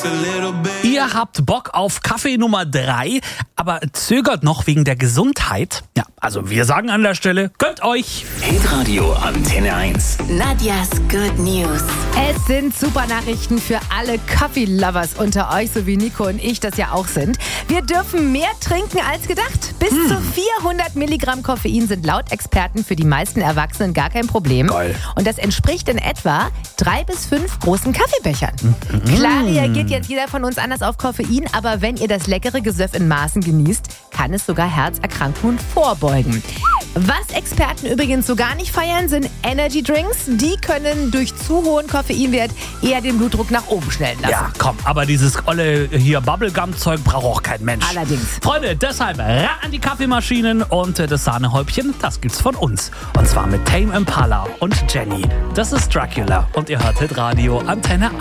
Ihr habt Bock auf Kaffee Nummer 3, aber zögert noch wegen der Gesundheit? Ja, also wir sagen an der Stelle, gönnt euch! Hitradio Antenne 1. Nadjas Good News. Es sind super Nachrichten für alle Coffee-Lovers unter euch, so wie Nico und ich das ja auch sind. Wir dürfen mehr trinken als gedacht. Bis zu 400 Milligramm Koffein sind laut Experten für die meisten Erwachsenen gar kein Problem. Geil. Und das entspricht in etwa 3 bis 5 großen Kaffeebechern. Klar reagiert jetzt jeder von uns anders auf Koffein, aber wenn ihr das leckere Gesöff in Maßen genießt, kann es sogar Herzerkrankungen vorbeugen. Was Experten übrigens so gar nicht feiern, sind Energy Drinks. Die können durch zu hohen Koffeinwert eher den Blutdruck nach oben schnellen lassen. Ja, komm, aber dieses olle hier Bubblegum-Zeug braucht auch kein Mensch. Allerdings. Freunde, deshalb ran an die Kaffeemaschinen und das Sahnehäubchen, das gibt's von uns. Und zwar mit Tame Impala und Jenny. Das ist Dracula und ihr hört Hitradio Antenne